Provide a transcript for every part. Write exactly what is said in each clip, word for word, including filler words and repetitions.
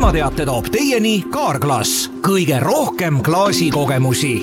ilmateate toob teieni Carglass. Kõige rohkem klaasikogemusi.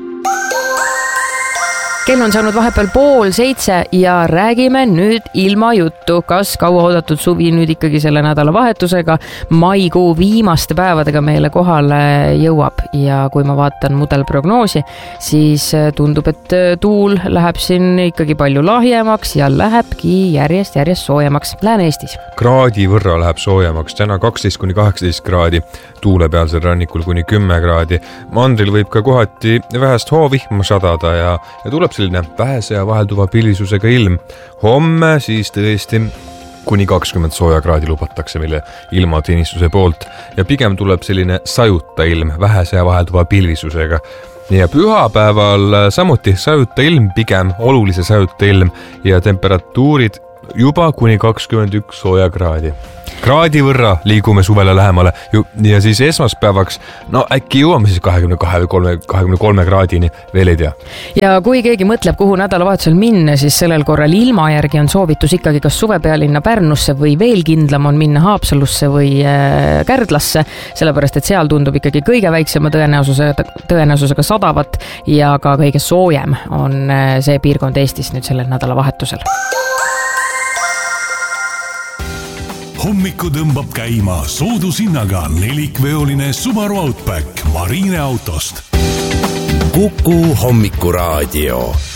Kell on saanud vahepeal pool seitse ja räägime nüüd ilma juttu, kas kauaoodatud suvi nüüd ikkagi selle nädala vahetusega maikuu viimaste päevadega meile kohale jõuab. Ja kui ma vaatan mudelprognoosi, siis tundub, et tuul läheb siin ikkagi palju lahjemaks ja lähebki järjest järjest soojemaks Lääne-Eestis. Kraadi võrra läheb soojemaks, täna kaksteist kuni kaheksateist kraadi, tuulepealsel rannikul kuni kümme kraadi. Mandril võib ka kohati vähest hoovihma sadada ja, ja tuleb selline vähese ja vahelduva pilvisusega ilm. Homme siis tõesti kuni kakskümmend sooja kraadi lubatakse meile ilmateenistuse poolt ja pigem tuleb selline sajuta ilm vähese ja vahelduva pilvisusega. Ja pühapäeval samuti sajuta ilm, pigem olulise sajuta ilm ja temperatuurid juba kuni kakskümmend üks sooja kraadi. Kraadi võrra liigume suvele lähemale ja siis esmaspäevaks, no äkki jõuame siis kakskümmend kaks või kakskümmend kolm kraadini, veel ei tea. Ja kui keegi mõtleb, kuhu nädalavahetusel minna, siis sellel korral ilma järgi on soovitus ikkagi kas suvepealinna Pärnusse või veel kindlam on minna Haapsalusse või Kärdlasse, sellepärast et seal tundub ikkagi kõige väiksema tõenäosuse, tõenäosusega sadavat ja ka kõige soojem on see piirkond Eestis nüüd sellel nädalavahetusel. Hommiku tõmbab käima soodushinnaga nelikveoline Subaru Outback Marine autost. Kuku hommikuraadio.